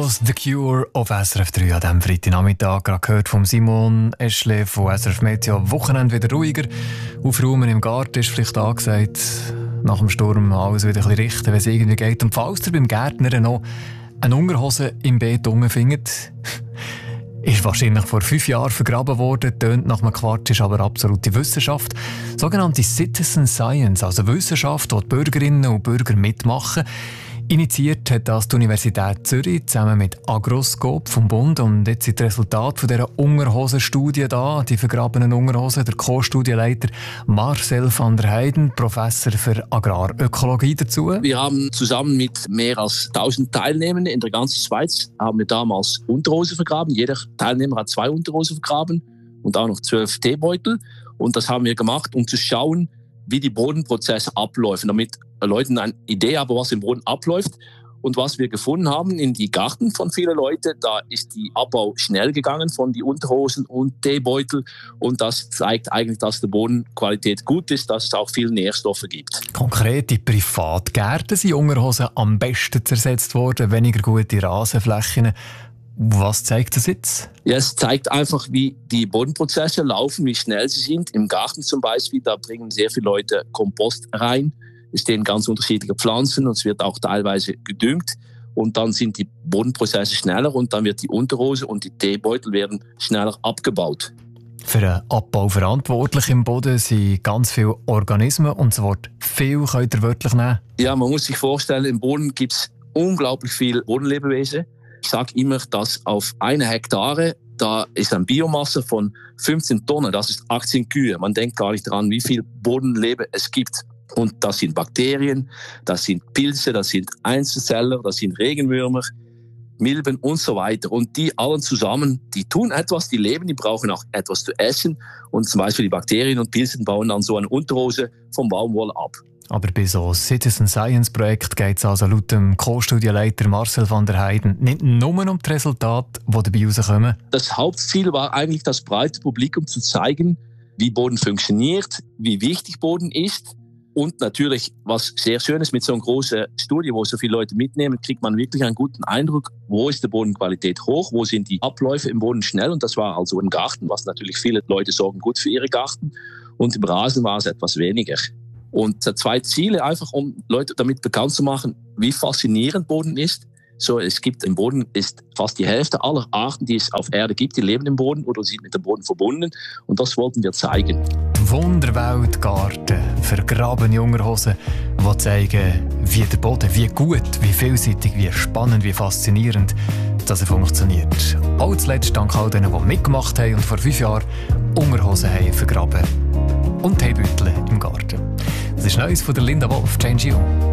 los «The Cure» auf SRF 3 an diesem Freitagnachmittag. Gerade gehört von Simon Eschle von SRF Meteo. Wochenende wieder ruhiger. Aufräumen im Garten ist vielleicht angesagt. Nach dem Sturm alles wieder ein bisschen richten, wenn es irgendwie geht. Und falls ihr beim Gärtner noch eine Unterhose im Beet findet, ist wahrscheinlich vor 5 Jahren vergraben worden, tönt nach einem Quatsch, ist aber absolute Wissenschaft. Sogenannte Citizen Science, also Wissenschaft, wo die Bürgerinnen und Bürger mitmachen. Initiiert hat das die Universität Zürich zusammen mit Agroscope vom Bund. Und jetzt sind die Resultate von dieser Unterhosenstudie da, die vergrabenen Unterhosen. Der Co-Studienleiter Marcel van der Heijden, Professor für Agrarökologie dazu. Wir haben zusammen mit mehr als 1000 Teilnehmern in der ganzen Schweiz haben wir damals Unterhosen vergraben. Jeder Teilnehmer hat 2 Unterhosen vergraben und auch noch 12 Teebeutel. Und das haben wir gemacht, um zu schauen, wie die Bodenprozesse ablaufen, damit Leute eine Idee haben, was im Boden abläuft. Und was wir gefunden haben in die Garten von vielen Leuten, da ist der Abbau schnell gegangen von die Unterhosen und Teebeutel. Und das zeigt eigentlich, dass die Bodenqualität gut ist, dass es auch viele Nährstoffe gibt. Konkret in Privatgärten sind Unterhosen am besten zersetzt worden, weniger gute Rasenflächen. Was zeigt das jetzt? Ja, es zeigt einfach, wie die Bodenprozesse laufen, wie schnell sie sind. Im Garten zum Beispiel, da bringen sehr viele Leute Kompost rein. Es stehen ganz unterschiedliche Pflanzen und es wird auch teilweise gedüngt. Und dann sind die Bodenprozesse schneller und dann wird die Unterhose und die Teebeutel werden schneller abgebaut. Für den Abbau verantwortlich im Boden sind ganz viele Organismen und das Wort «viel» könnt ihr wörtlich nehmen. Ja, man muss sich vorstellen, im Boden gibt es unglaublich viele Bodenlebewesen. Ich sage immer, dass auf 1 Hektare, da ist eine Biomasse von 15 Tonnen, das ist 18 Kühe. Man denkt gar nicht daran, wie viel Bodenleben es gibt. Und das sind Bakterien, das sind Pilze, das sind Einzelzeller, das sind Regenwürmer, Milben und so weiter. Und die allen zusammen, die tun etwas, die leben, die brauchen auch etwas zu essen. Und zum Beispiel die Bakterien und Pilze bauen dann so eine Unterhose vom Baumwolle ab. Aber bei so einem Citizen Science Projekt geht es also laut dem Co-Studienleiter Marcel van der Heijden nicht nur um die Resultate, die dabei rauskommen. Das Hauptziel war eigentlich, das breite Publikum zu zeigen, wie Boden funktioniert, wie wichtig Boden ist. Und natürlich, was sehr schön ist mit so einer großen Studie, wo so viele Leute mitnehmen, kriegt man wirklich einen guten Eindruck, wo ist die Bodenqualität hoch, wo sind die Abläufe im Boden schnell. Und das war also im Garten, was natürlich viele Leute sorgen gut für ihre Garten. Und im Rasen war es etwas weniger. Und 2 Ziele, einfach um Leute damit bekannt zu machen, wie faszinierend Boden ist. So, es gibt im Boden ist fast die Hälfte aller Arten, die es auf Erde gibt, die leben im Boden oder sind mit dem Boden verbunden. Und das wollten wir zeigen. Die Wunderwelt Garten, vergrabene Unterhosen, die zeigen, wie der Boden, wie gut, wie vielseitig, wie spannend, wie faszinierend, dass er funktioniert. Auch zuletzt dank all denen, die mitgemacht haben und vor 5 Jahren Unterhosen haben vergraben und Teebeutel im Garten. Das ist Neues von der Linda Wolf, Change You.